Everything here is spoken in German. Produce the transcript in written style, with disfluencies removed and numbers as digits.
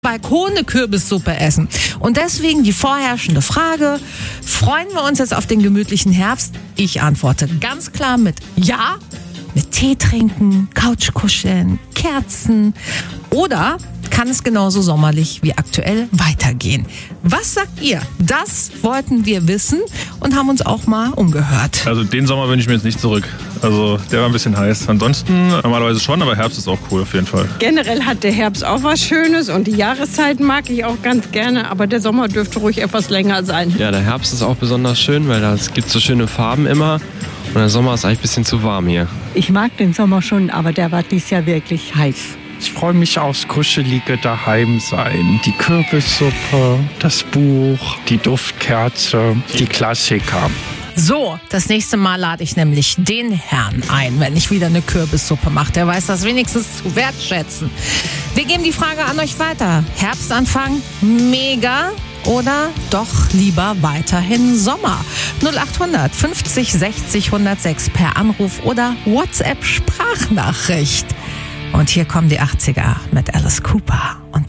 Balkon eine Kürbissuppe essen. Und deswegen die vorherrschende Frage, freuen wir uns jetzt auf den gemütlichen Herbst? Ich antworte ganz klar mit Ja, mit Tee trinken, Couch kuscheln, Kerzen oder kann es genauso sommerlich wie aktuell weitergehen? Was sagt ihr? Das wollten wir wissen und haben uns auch mal umgehört. Also den Sommer wünsche ich mir jetzt nicht zurück. Also der war ein bisschen heiß. Ansonsten normalerweise schon, aber Herbst ist auch cool auf jeden Fall. Generell hat der Herbst auch was Schönes und die Jahreszeit mag ich auch ganz gerne, aber der Sommer dürfte ruhig etwas länger sein. Ja, der Herbst ist auch besonders schön, weil da gibt so schöne Farben immer. Und der Sommer ist eigentlich ein bisschen zu warm hier. Ich mag den Sommer schon, aber der war dieses Jahr wirklich heiß. Ich freue mich aufs kuschelige Daheimsein. Die Kürbissuppe, das Buch, die Duftkerze, die Klassiker. So, das nächste Mal lade ich nämlich den Herrn ein, wenn ich wieder eine Kürbissuppe mache. Der weiß das wenigstens zu wertschätzen. Wir geben die Frage an euch weiter. Herbstanfang, mega oder doch lieber weiterhin Sommer? 0800 50 60 106 per Anruf oder WhatsApp-Sprachnachricht. Und hier kommen die 80er mit Alice Cooper und